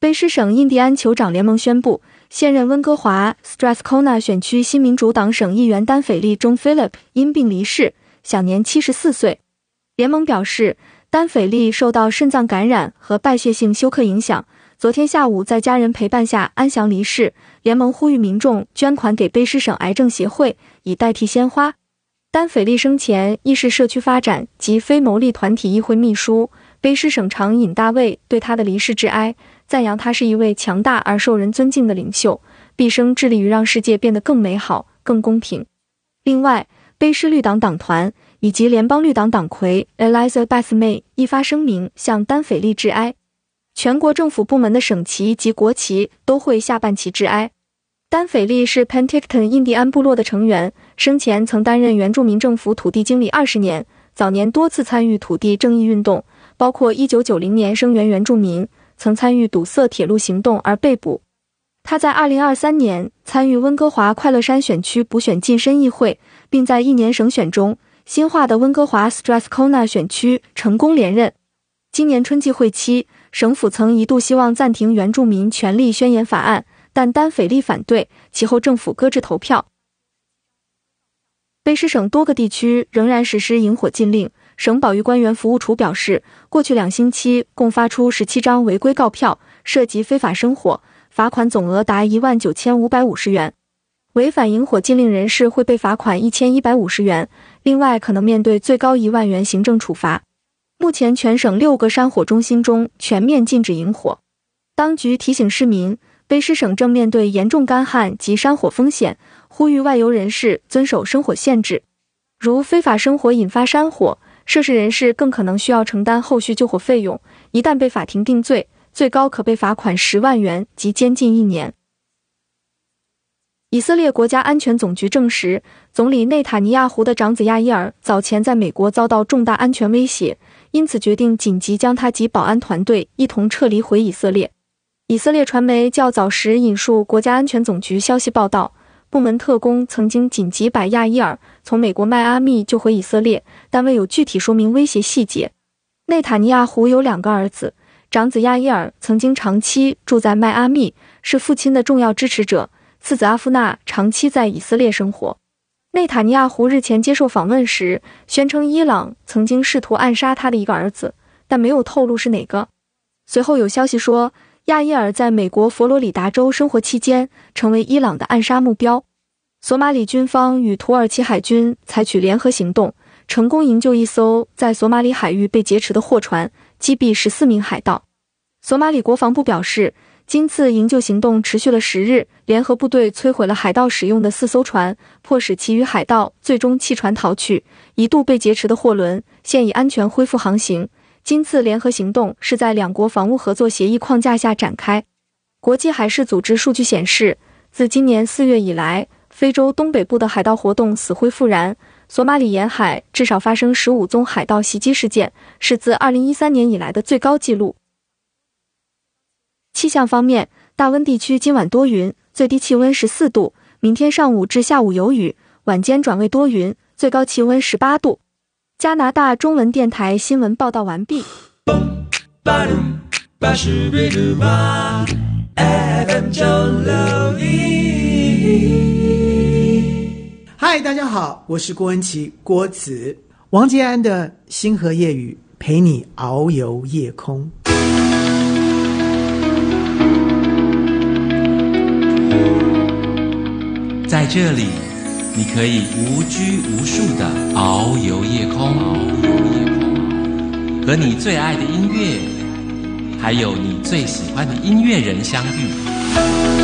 卑诗省印第安酋长联盟宣布，现任温哥华 Strathcona 选区新民主党省议员丹斐利 John Philip 因病离世，享年74岁。联盟表示，丹斐利受到肾脏感染和败血性休克影响，昨天下午在家人陪伴下安详离世。联盟呼吁民众捐款给卑诗省癌症协会，以代替鲜花。丹斐利生前亦是社区发展及非牟利团体议会秘书。卑诗省长尹大卫对他的离世致哀，赞扬他是一位强大而受人尊敬的领袖，毕生致力于让世界变得更美好、更公平。另外，卑诗绿党党团以及联邦绿党党魁 Elizabeth May 亦发声明向丹斐利致哀。全国政府部门的省旗及国旗都会下半旗致哀。丹斐利是 Penticton 印第安部落的成员，生前曾担任原住民政府土地经理20年，早年多次参与土地正义运动，包括1990年声援原住民，曾参与堵塞铁路行动而被捕。他在2023年参与温哥华快乐山选区补选晋身议会，并在1年省选中新化的温哥华 Strathcona 选区成功连任。今年春季会期，省府曾一度希望暂停原住民权利宣言法案，但丹斐利反对，其后政府搁置投票。卑诗省多个地区仍然实施引火禁令，省保育官员服务处表示，过去2星期共发出17张违规告票，涉及非法生火，罚款总额达19550元。违反引火禁令人士会被罚款1150元，另外可能面对最高1万元行政处罚。目前全省6个山火中心中全面禁止引火。当局提醒市民，卑诗省正面对严重干旱及山火风险，呼吁外游人士遵守生火限制。如非法生火引发山火，涉事人士更可能需要承担后续救火费用，一旦被法庭定罪，最高可被罚款10万元及监禁1年。以色列国家安全总局证实，总理内塔尼亚胡的长子亚伊尔早前在美国遭到重大安全威胁，因此决定紧急将他及保安团队一同撤离回以色列。以色列传媒较早时引述国家安全总局消息报道，部门特工曾经紧急把亚伊尔从美国迈阿密救回以色列，但未有具体说明威胁细节。内塔尼亚胡有2个儿子，长子亚伊尔曾经长期住在迈阿密，是父亲的重要支持者，次子阿夫纳长期在以色列生活。内塔尼亚胡日前接受访问时宣称，伊朗曾经试图暗杀他的一个儿子，但没有透露是哪个。随后有消息说，亚伊尔在美国佛罗里达州生活期间成为伊朗的暗杀目标。索马里军方与土耳其海军采取联合行动，成功营救一艘在索马里海域被劫持的货船，击毙14名海盗。索马里国防部表示，今次营救行动持续了10日，联合部队摧毁了海盗使用的4艘船，迫使其余海盗最终弃船逃去。一度被劫持的货轮现已安全恢复航行。今次联合行动是在2国防务合作协议框架下展开。国际海事组织数据显示，自今年4月以来，非洲东北部的海盗活动死灰复燃，索马里沿海至少发生15宗海盗袭击事件，是自2013年以来的最高纪录。气象方面，大温地区今晚多云，最低气温14度，明天上午至下午有雨，晚间转为多云，最高气温18度。加拿大中文电台新闻报道完毕。 嗨，大家好，我是郭文琪，郭子。王杰安的星河夜雨陪你遨游夜空。 在这里，你可以无拘无束地遨游夜空，和你最爱的音乐，还有你最喜欢的音乐人相遇。